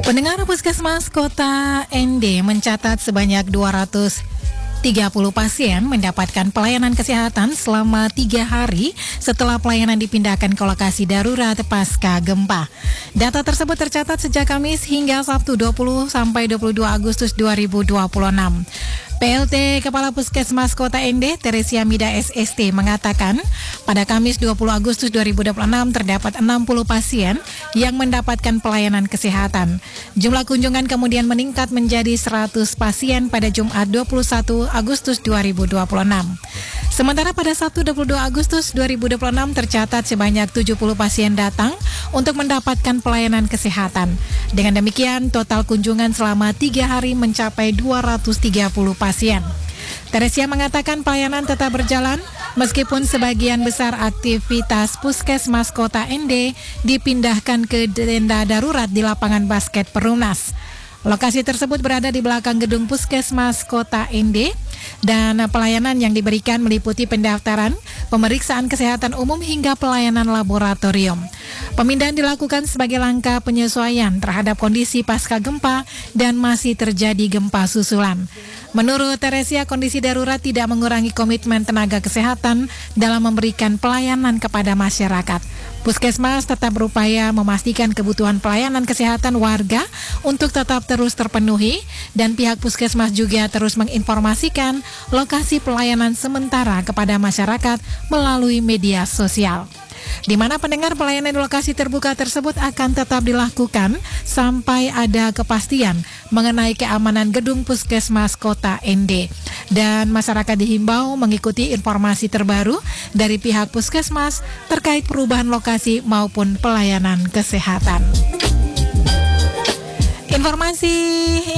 Pendengar Puskesmas Kota ND mencatat sebanyak 230 pasien mendapatkan pelayanan kesehatan selama 3 hari setelah pelayanan dipindahkan ke lokasi darurat pasca gempa. Data tersebut tercatat sejak Kamis hingga Sabtu 20 sampai 22 Agustus 2026. PLT Kepala Puskesmas Kota ND, Teresia Mida SST mengatakan, pada Kamis 20 Agustus 2026 terdapat 60 pasien yang mendapatkan pelayanan kesehatan. Jumlah kunjungan kemudian meningkat menjadi 100 pasien pada Jumat 21 Agustus 2026. Sementara pada Sabtu 22 Agustus 2026 tercatat sebanyak 70 pasien datang untuk mendapatkan pelayanan kesehatan. Dengan demikian, total kunjungan selama 3 hari mencapai 230 pasien. Teresia mengatakan pelayanan tetap berjalan meskipun sebagian besar aktivitas Puskesmas Kota ND dipindahkan ke tenda darurat di lapangan basket Perumnas. Lokasi tersebut berada di belakang gedung Puskesmas Kota ND dan pelayanan yang diberikan meliputi pendaftaran, pemeriksaan kesehatan umum hingga pelayanan laboratorium. Pemindahan dilakukan sebagai langkah penyesuaian terhadap kondisi pasca gempa dan masih terjadi gempa susulan. Menurut Teresia, kondisi darurat tidak mengurangi komitmen tenaga kesehatan dalam memberikan pelayanan kepada masyarakat. Puskesmas tetap berupaya memastikan kebutuhan pelayanan kesehatan warga untuk tetap terus terpenuhi dan pihak Puskesmas juga terus menginformasikan lokasi pelayanan sementara kepada masyarakat melalui media sosial. Di mana pendengar pelayanan di lokasi terbuka tersebut akan tetap dilakukan sampai ada kepastian mengenai keamanan gedung Puskesmas Kota ND. Dan masyarakat dihimbau mengikuti informasi terbaru dari pihak Puskesmas terkait perubahan lokasi maupun pelayanan kesehatan. Informasi